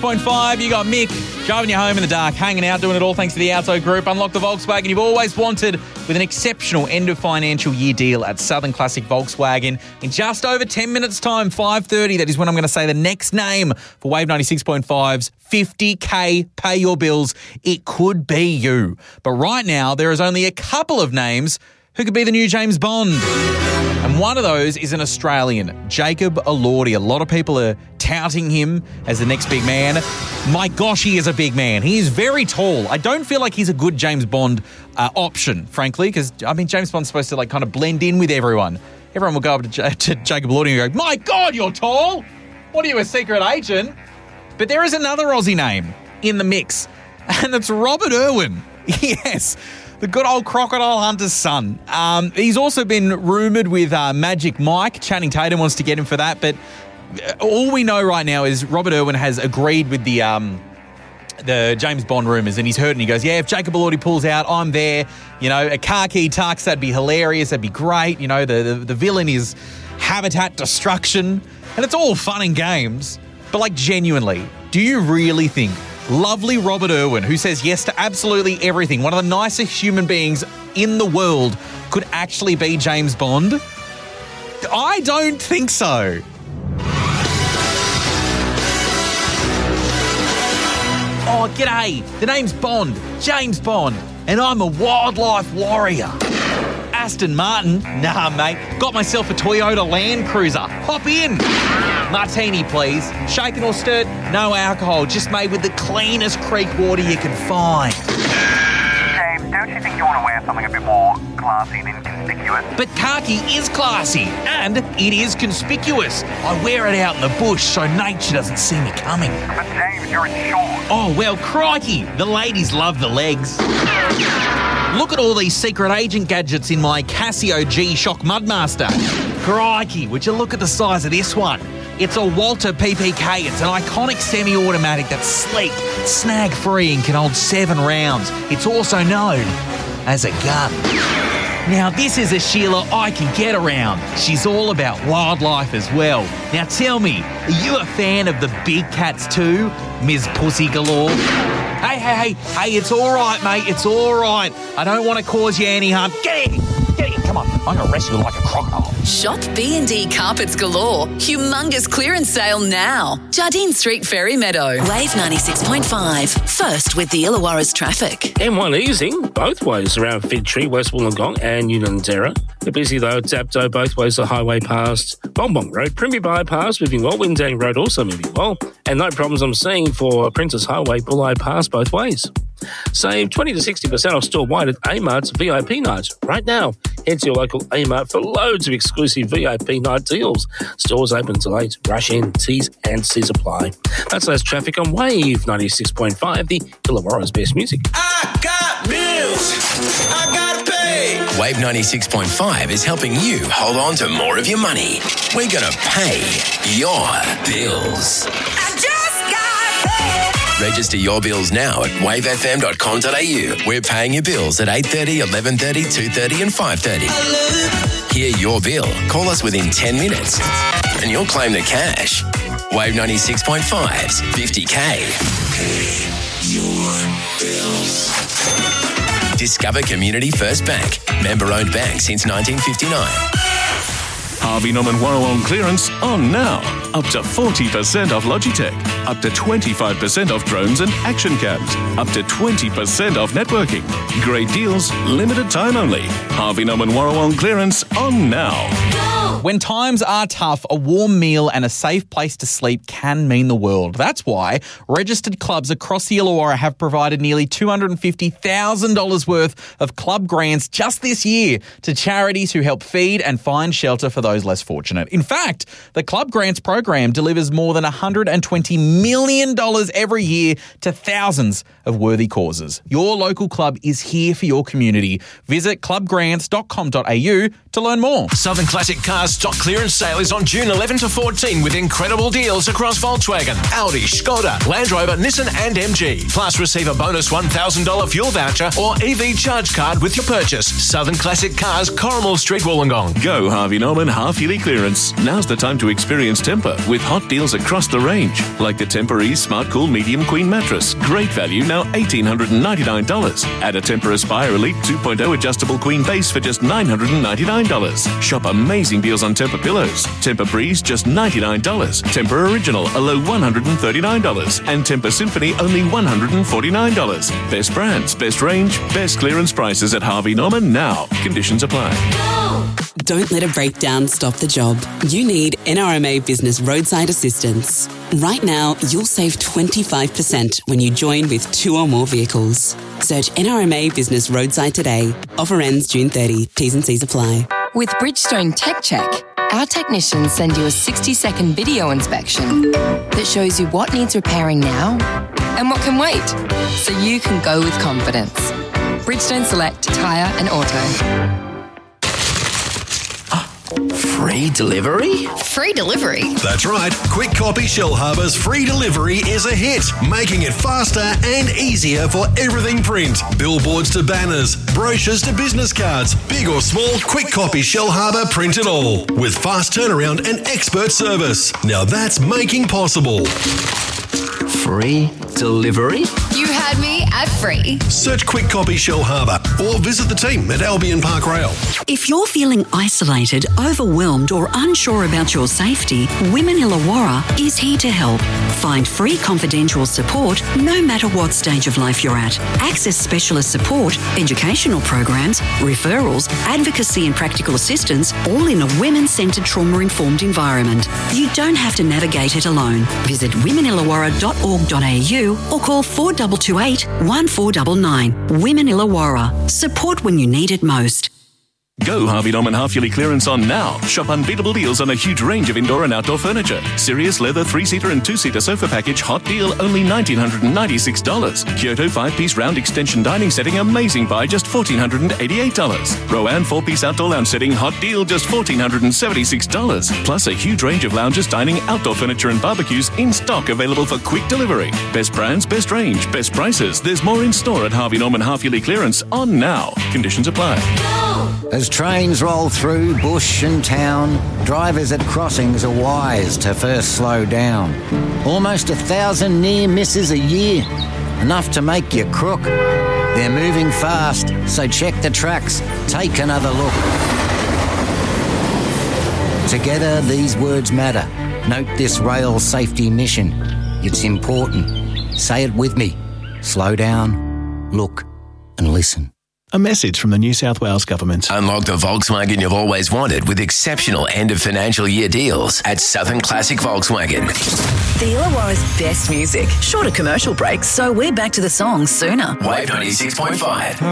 96.5, you got Mick driving you home in the dark, hanging out, doing it all thanks to the Auto Group. Unlock the Volkswagen you've always wanted with an exceptional end of financial year deal at Southern Classic Volkswagen. In just over 10 minutes' time, 5:30, that is when I'm going to say the next name for Wave 96.5's 50K Pay Your Bills. It could be you. But right now, there is only a couple of names who could be the new James Bond. And one of those is an Australian, Jacob Elordi. A lot of people are touting him as the next big man. My gosh, he is a big man. He is very tall. I don't feel like he's a good James Bond option, frankly, because, I mean, James Bond's supposed to, like, kind of blend in with everyone. Everyone will go up to Jacob Elordi and go, my God, you're tall. What are you, a secret agent? But there is another Aussie name in the mix, and it's Robert Irwin. Yes. The good old crocodile hunter's son. He's also been rumoured with Magic Mike. Channing Tatum wants to get him for that. But all we know right now is Robert Irwin has agreed with the James Bond rumours, and he's heard and he goes, yeah, if Jacob Elordi pulls out, I'm there. You know, a khaki tux, that'd be hilarious. That'd be great. You know, the villain is habitat destruction. And it's all fun and games. But, like, genuinely, do you really think lovely Robert Irwin, who says yes to absolutely everything, one of the nicest human beings in the world, could actually be James Bond? I don't think so. Oh, g'day. The name's Bond, James Bond, and I'm a wildlife warrior. Aston Martin? Nah, mate. Got myself a Toyota Land Cruiser. Hop in. Martini, please. Shaken or stirred? No alcohol. Just made with the cleanest creek water you can find. James, don't you think you want to wear something a bit more classy and inconspicuous? But khaki is classy, and it is conspicuous. I wear it out in the bush so nature doesn't see me coming. But James, you're in shorts. Oh, well, crikey. The ladies love the legs. Look at all these secret agent gadgets in my Casio G-Shock Mudmaster. Crikey, would you look at the size of this one? It's a Walter PPK. It's an iconic semi-automatic that's sleek, snag-free and can hold 7 rounds. It's also known as a gun. Now, this is a Sheila I can get around. She's all about wildlife as well. Now, tell me, are you a fan of the big cats too, Ms. Pussy Galore? Hey, it's all right, mate. It's all right. I don't want to cause you any harm. Get in. Come on. I'm going to wrestle you like a crocodile. Shop B&D Carpets Galore. Humongous clearance sale now. Jardine Street, Ferry Meadow. Wave 96.5. First with the Illawarra's traffic. M1 easing both ways around Fig Tree, West Wollongong and Unanderra. They're busy though at Dapto, both ways the highway past Bonbong Road. Primby Bypass moving well. Windang Road also moving well. And no problems I'm seeing for Apprentice Highway, Bulleye Pass both ways. Save 20 to 60% off store-wide at Amart's VIP night. Right now, head to your local Amart for loads of exclusive VIP night deals. Stores open till 8. Rush in, T's and C's apply. That's less traffic on Wave 96.5, the Illawarra's best music. I got bills. I gotta pay. Wave 96.5 is helping you hold on to more of your money. We're going to pay your bills. I just got paid. Register your bills now at wavefm.com.au. We're paying your bills at 8:30, 11:30, 2:30 and 5:30. Hear your bill. Call us within 10 minutes and you'll claim the cash. Wave 96.5's 50K. Pay your bills. Discover Community First Bank. Member-owned bank since 1959. Harvey Norman Warrawong clearance on now. Up to 40% off Logitech. Up to 25% off drones and action cams. Up to 20% off networking. Great deals, limited time only. Harvey Norman Warrawong clearance on now. When times are tough, a warm meal and a safe place to sleep can mean the world. That's why registered clubs across the Illawarra have provided nearly $250,000 worth of club grants just this year to charities who help feed and find shelter for those less fortunate. In fact, the Club Grants program delivers more than $120 million every year to thousands of worthy causes. Your local club is here for your community. Visit clubgrants.com.au to learn more. Southern Classic Cars stock clearance sale is on June 11 to 14 with incredible deals across Volkswagen, Audi, Skoda, Land Rover, Nissan and MG. Plus receive a bonus $1,000 fuel voucher or EV charge card with your purchase. Southern Classic Cars, Corrimal Street, Wollongong. Go Harvey Norman half-yearly clearance. Now's the time to experience Tempur with hot deals across the range. Like the Tempur-Ease Smart Cool Medium Queen mattress. Great value, now $1,899. Add a Tempur Aspire Elite 2.0 adjustable queen base for just $999. Shop amazing deals on Tempur pillows. Tempur Breeze, just $99. Tempur Original, a low $139. And Tempur Symphony, only $149. Best brands, best range, best clearance prices at Harvey Norman now. Conditions apply. Don't let a breakdown stop the job. You need NRMA Business Roadside Assistance. Right now, you'll save 25% when you join with 2 or more vehicles. Search NRMA Business Roadside today. Offer ends June 30. T's and C's apply. With Bridgestone Tech Check, our technicians send you a 60-second video inspection that shows you what needs repairing now and what can wait, so you can go with confidence. Bridgestone Select Tyre and Auto. Free delivery? Free delivery? That's right. Quick Copy Shellharbour's free delivery is a hit, making it faster and easier for everything print. Billboards to banners, brochures to business cards, big or small, Quick Copy Shellharbour print it all. With fast turnaround and expert service. Now that's making possible. Free delivery? You had me at free. Search Quick Copy Shellharbour or visit the team at Albion Park Rail. If you're feeling isolated, overwhelmed or unsure about your safety, Women Illawarra is here to help. Find free confidential support no matter what stage of life you're at. Access specialist support, educational programs, referrals, advocacy and practical assistance, all in a women-centred trauma-informed environment. You don't have to navigate it alone. Visit womenillawarra.org.au or call 4228 1499. Women Illawarra. Support when you need it most. Go Harvey Norman half-yearly clearance on now. Shop unbeatable deals on a huge range of indoor and outdoor furniture. Sirius leather 3-seater and 2-seater sofa package, hot deal, only $1,996. Kyoto 5-piece round extension dining setting, amazing buy, just $1,488. Rowan 4-piece outdoor lounge setting, hot deal, just $1,476. Plus a huge range of lounges, dining, outdoor furniture and barbecues in stock, available for quick delivery. Best brands, best range, best prices. There's more in store at Harvey Norman half-yearly clearance on now. Conditions apply. As trains roll through bush and town, drivers at crossings are wise to first slow down. Almost 1,000 near misses a year, enough to make you crook. They're moving fast, so check the tracks, take another look. Together, these words matter. Note this rail safety mission. It's important. Say it with me. Slow down, look, and listen. A message from the New South Wales Government. Unlock the Volkswagen you've always wanted with exceptional end of financial year deals at Southern Classic Volkswagen. The Illawarra's best music. Shorter commercial breaks, so we're back to the songs sooner. Wave 96.5.